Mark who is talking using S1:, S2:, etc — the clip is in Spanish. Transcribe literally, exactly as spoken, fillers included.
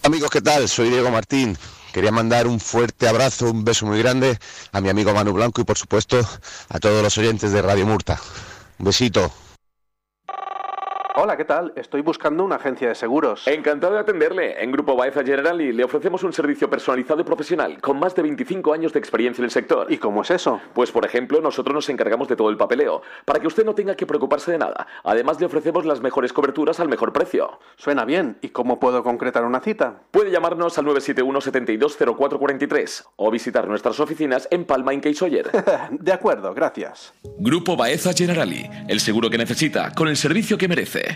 S1: Amigos, ¿qué tal? Soy Diego Martín. Quería mandar un fuerte abrazo, un beso muy grande a mi amigo Manu Blanco y, por supuesto, a todos los oyentes de Radio Murta. Un besito.
S2: Hola, ¿qué tal? Estoy buscando una agencia de seguros.
S3: Encantado de atenderle. En Grupo Baeza Generali le ofrecemos un servicio personalizado y profesional con más de veinticinco años de experiencia en el sector.
S2: ¿Y cómo es eso?
S3: Pues, por ejemplo, nosotros nos encargamos de todo el papeleo, para que usted no tenga que preocuparse de nada. Además, le ofrecemos las mejores coberturas al mejor precio.
S2: Suena bien. ¿Y cómo puedo concretar una cita?
S3: Puede llamarnos al nueve siete uno, setenta y dos, cero cuatro cuarenta y tres o visitar nuestras oficinas en Palma, en Key Sawyer.
S2: De acuerdo, gracias.
S4: Grupo Baeza Generali, el seguro que necesita con el servicio que merece.